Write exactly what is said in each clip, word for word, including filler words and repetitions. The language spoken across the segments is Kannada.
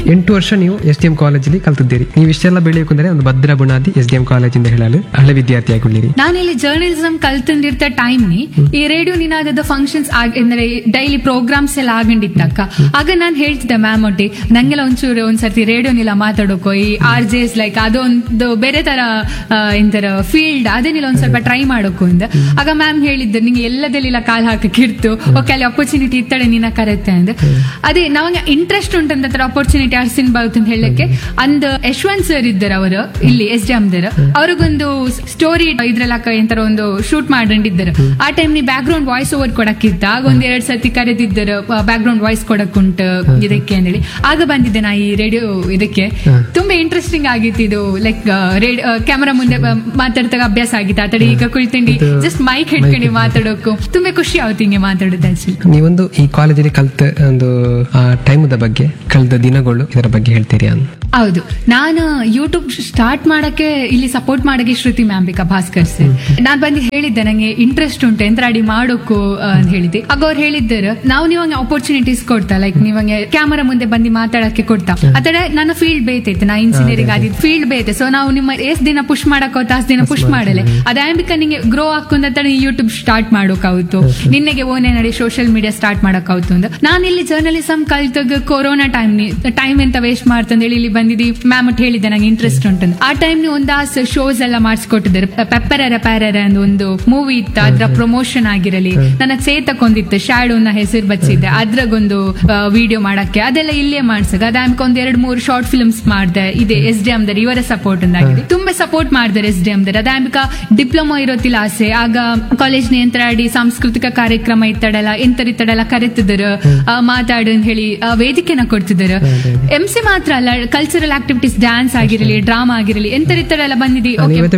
ಎಂಟು ವರ್ಷ ನೀವು ಎಸ್ ಡಿ ಎಂ ಕಾಲೇಜಲ್ಲಿ ಕಲ್ತಿದ್ದೀರಿ. ನೀವು ಇಷ್ಟೆಲ್ಲ ಬೆಳೆಯಬೇಕಂದ್ರೆ ಒಂದು ಭದ್ರ ಬುನಾದಿ ಎಸ್ ಡಿ ಎಂ ಕಾಲೇಜಿಂದ ಹೇಳಲು ಹಳೆ ವಿದ್ಯಾರ್ಥಿ ಆಗಿದ್ದೀರಿ. ನಾನು ಇಲ್ಲಿ ಜರ್ನಲಿಸಂ ಕಲ್ತಿರ್ತ ಟೈಮ್ ನಿ ಈ ರೇಡಿಯೋ ನಿನಾದದ ಫಂಕ್ಷನ್ಸ್ ಅಂದ್ರೆ ಡೈಲಿ ಪ್ರೋಗ್ರಾಮ್ಸ್ ಎಲ್ಲ ಆಗಂಡಿತ್ತಕ್ಕ. ಆಗ ನಾನು ಹೇಳ್ತಿದ್ದೆ ಮ್ಯಾಮ್ ಒಟ್ಟಿ ನಂಗೆಲ್ಲ ಒಂಚೂರು ಒಂದ್ಸರ್ತಿ ರೇಡಿಯೋನಿಲ್ಲ ಮಾತಾಡೋಕೋ, ಈ ಆರ್ ಜೆ ಎಸ್ ಲೈಕ್ ಅದೊಂದು ಬೇರೆ ತರ ಇಂತರ ಫೀಲ್ಡ್ ಅದೇನಿಲ್ಲ ಒಂದ್ ಸ್ವಲ್ಪ ಟ್ರೈ ಮಾಡೋಕು ಅಂದ. ಆಗ ಮ್ಯಾಮ್ ಹೇಳಿದ್ದು ನಿಂಗೆ ಎಲ್ಲದೆಲ್ಲ ಕಾಲ್ ಹಾಕಕ್ಕೆ ಇರ್ತು, ಓಕೆ ಅಲ್ಲಿ ಅಪರ್ಚುನಿಟಿ ಇತ್ತಡೆ ನಿನ್ನ ಕರೆತ್ತೆ ಅಂದ. ಅದೇ ನಾವಂಗೆ ಇಂಟ್ರೆಸ್ಟ್ ಉಂಟಂತ ಅಪರ್ಚುನಿಟಿ ಅರ್ಸಿನ್ ಬಾವುತ್ ಅಂತ ಹೇಳಕ್ಕೆ ಅಂದ್ ಯಶವಂತ್ ಸರ್ ಇದ್ದಾರೆ ಅವರು ಇಲ್ಲಿ ಎಸ್ ಡಿ ಎಂ ದರ. ಅವ್ರಿಗೊಂದು ಸ್ಟೋರಿ ಇದ್ರಲ್ಲ ಎಂತರ ಒಂದು ಶೂಟ್ ಮಾಡಿದ್ದಾರೆ. ಆ ಟೈಮ್ ನೀ ಬ್ಯಾಕ್ ಗ್ರೌಂಡ್ ವಾಯ್ಸ್ ಓವರ್ ಕೊಡಕ್ಕಿತ್ತ. ಆಗ ಒಂದ್ ಎರಡ್ ಸರ್ತಿ ಕರೆದಿದ್ದರು ಬ್ಯಾಕ್ ಗ್ರೌಂಡ್ ವಾಯ್ಸ್ ಕೊಡಕ್ ಉಂಟು ಇದಕ್ಕೆ ಅಂತೇಳಿ. ಆಗ ಬಂದಿದ್ದೆ ನಾ ಈ ರೇಡಿಯೋ ಇದಕ್ಕೆ. ತುಂಬಾ ಇಂಟ್ರೆಸ್ಟಿಂಗ್ ಆಗಿತ್ತು ಇದು. ಲೈಕ್ ರೇಡಿಯೋ ಕ್ಯಾಮರಾ ಮುಂದೆ ಮಾತಾಡ್ದಾಗ ಅಭ್ಯಾಸ ಆಗಿತ್ತು. ಆ ತಡೆ ಈಗ ಕುಳಿತಂಡಿ ಜಸ್ಟ್ ಮೈಕ್ ಹಿಡ್ಕೊಂಡು ಮಾತಾಡೋಕು ತುಂಬಾ ಖುಷಿ ಆಗುತ್ತೆ ಹಿಂಗೆ ಮಾತಾಡೋದು. ಆಕ್ಚುಲಿ ನೀವೊಂದು ಈ ಕಾಲೇಜಲ್ಲಿ ಕಲ್ತ ಒಂದು ಟೈಮದ ಬಗ್ಗೆ, ಕಳೆದ ದಿನಗಳು ಇದರ ಬಗ್ಗೆ ಹೇಳ್ತೀರಿ ಅಂತ. ಹೌದು, ನಾನು ಯೂಟ್ಯೂಬ್ ಸ್ಟಾರ್ಟ್ ಮಾಡಕ್ಕೆ ಇಲ್ಲಿ ಸಪೋರ್ಟ್ ಮಾಡಕ್ಕೆ ಶ್ರುತಿ ಮ್ಯಾಂಬಿಕಾ ಭಾಸ್ಕರ್ ಸರ್. ನಾನ್ ಬಂದು ಹೇಳಿದ್ದೆ ನಂಗೆ ಇಂಟ್ರೆಸ್ಟ್ ಉಂಟು ಎಂತ್ರಾಡಿ ಮಾಡೋಕು ಅಂತ ಹೇಳಿದ್ದೆ. ಆಗ ಅವ್ರು ಹೇಳಿದ್ದಾರೆ ನಾವು ನೀವಂಗೆ ಅಪರ್ಚುನಿಟೀಸ್ ಕೊಡ್ತಾ, ಲೈಕ್ ನೀವಂಗೆ ಕ್ಯಾಮರಾ ಮುಂದೆ ಬಂದು ಮಾತಾಡಕ್ಕೆ ಕೊಡ್ತಾ. ಆತರ ನನ್ನ ಫೀಲ್ಡ್ ಬೇತೈತೆ, ನಾ ಇಂಜಿನಿಯರಿಂಗ್ ಆದಿದ್ದು ಫೀಲ್ಡ್ ಬೇತೆ. ಸೊ ನಾವು ನಿಮ್ಮ ಎಷ್ಟ್ ದಿನ ಪುಷ್ ಮಾಡಕ್ ಹೋತ ಅಷ್ಟ್ ದಿನ ಪುಷ್ ಮಾಡಲೆ ಅದ ಆಂಬಿಕಾ ನಿಂಗೆ ಗ್ರೋ ಹಾಕೊಂಡ ಯೂಟ್ಯೂಬ್ ಸ್ಟಾರ್ಟ್ ಮಾಡೋಕಾಯ್ತು, ನಿನ್ನೆಗೆ ಓನೇ ನಡಿ ಸೋಷಿಯಲ್ ಮೀಡಿಯಾ ಸ್ಟಾರ್ಟ್ ಮಾಡಕ್ಕಾಯ್ತು ಅಂತ. ನಾನು ಇಲ್ಲಿ ಜರ್ನಲಿಸಂ ಕಲ್ತಾಗ ಕೊರೋನಾ ಟೈಮ್ ಟೈಮ್ ಎಂತ ವೇಸ್ಟ್ ಮಾಡ್ತಂದೇಳಿ ಇಲ್ಲಿ ಬಂದಿದ್ದಿ. ಮ್ಯಾಮ್ ಒಟ್ಟು ಹೇಳಿದ್ದೆ ನಂಗೆ ಇಂಟ್ರೆಸ್ಟ್ ಉಂಟಂತ. ಆ ಟೈಮ್ ನಿ ಒಂದಾಸ್ ಶೋಸ್ ಎಲ್ಲ ಮಾಡಿಸ್ಕೊಟ್ಟಿದ್ದಾರೆ. ಪೆಪ್ಪರರ ಪ್ಯಾರರ ಅಂತ ಒಂದು ಮೂವಿ ಇತ್ತು, ಅದ್ರ ಪ್ರಮೋಷನ್ ಆಗಿರಲಿ. ನನ್ನ ಚೇತಕ್ಕೊಂದಿತ್ತು ಶ್ಯಾಡೋ ನ ಹೆಸರು ಬಚ್ಚಿದ್ದೆ, ಅದ್ರಾಗೊಂದು ವಿಡಿಯೋ ಮಾಡಕ್ಕೆ ಅದೆಲ್ಲ ಇಲ್ಲೇ ಮಾಡ್ಸಕ. ಅದಾಮ್ಕ ಒಂದ್ ಎರಡ್ ಮೂರು ಶಾರ್ಟ್ ಫಿಲ್ಮ್ಸ್ ಮಾಡಿದೆ. ಇದೆ ಎಸ್ ಡಿ ಎಂ ದರ್ ಇವರ ಸಪೋರ್ಟ್ ಆಗಿದೆ, ತುಂಬಾ ಸಪೋರ್ಟ್ ಮಾಡಿದಾರೆ S D M there. ಅದಾಮ್ಕ diploma ಇರೋತಿಲ್ಲ ಆಸೆ. ಆಗ ಕಾಲೇಜ್ ನ ಎಂತರಾಡಿ ಸಾಂಸ್ಕೃತಿಕ ಕಾರ್ಯಕ್ರಮ ಇತ್ತಡಲ್ಲ ಎಂತರ ಇತ್ತಡಲ್ಲ ಕರೆತಿದ್ರು ಮಾತಾಡು ಅಂತ ಹೇಳಿ ವೇದಿಕೆನ ಕೊಡ್ತಿದ್ದಾರೆ. ಎಂ ಸಿ ಮಾತ್ರ ಅಲ್ಲ, ಕಲ್ಚರಲ್ ಆಕ್ಟಿವಿಟೀಸ್ ಡ್ಯಾನ್ಸ್ ಆಗಿರಲಿ, ಡ್ರಾಮಾ ಆಗಿರಲಿ ಎಂತರ ಇತ್ತಡೆಲ್ಲ ಬಂದಿದ್ದಿ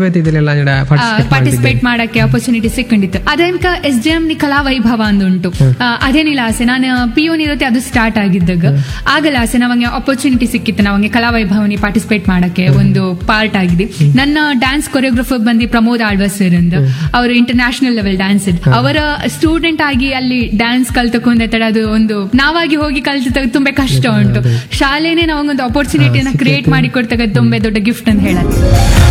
ಪಾರ್ಟಿಸಿಪೇಟ್ ಮಾಡಕ್ಕೆ ಅಪರ್ಚುನಿಟಿ ಸಿಕ್ಕೊಂಡಿತ್ತು. ಅದೇನ್ಕ ಎಸ್ ಡಿ ಎಂ ನಿ ಕಲಾ ವೈಭವ ಅಂದುಂಟು. ಅದೇನಿಲ್ಲ ಆಸೆ ನಾನು ಪಿ ಯು ಇರುತ್ತೆ ಅದು ಸ್ಟಾರ್ಟ್ ಆಗಿದ್ದಾಗ ಆಗಲ್ಲ ಆಸೆ ನಾವಂಗೆ ಅಪರ್ಚುನಿಟಿ ಸಿಕ್ಕಿತ್ತು. ನಾವಂಗೆ ಕಲಾ ವೈಭವನಿ ಪಾರ್ಟಿಸಿಪೇಟ್ ಮಾಡಕ್ಕೆ ಒಂದು ಪಾರ್ಟ್ ಆಗಿದೆ. ನನ್ನ ಡ್ಯಾನ್ಸ್ ಕೊರಿಯೋಗ್ರಫರ್ ಬಂದು ಪ್ರಮೋದ್ ಆಳ್ವ ಸರ್ ಅಂತ, ಅವರು ಇಂಟರ್ನ್ಯಾಷನಲ್ ಲೆವೆಲ್ ಡ್ಯಾನ್ಸ್ ಅವರ ಸ್ಟೂಡೆಂಟ್ ಆಗಿ ಅಲ್ಲಿ ಡ್ಯಾನ್ಸ್ ಕಲ್ತಕೊಂಡ ಅದು ಒಂದು ನಾವಾಗಿ ಹೋಗಿ ಕಲ್ತ ತುಂಬಾ ಕಷ್ಟ ಉಂಟು. ಶಾಲೆನೇ ನಾವಂಗೊಂದು ಅಪರ್ಚುನಿಟಿಯನ್ನ ಕ್ರಿಯೇಟ್ ಮಾಡಿ ಕೊಡ್ತಾಗ ತುಂಬಾ ದೊಡ್ಡ ಗಿಫ್ಟ್ ಅಂತ ಹೇಳತ್ತೆ.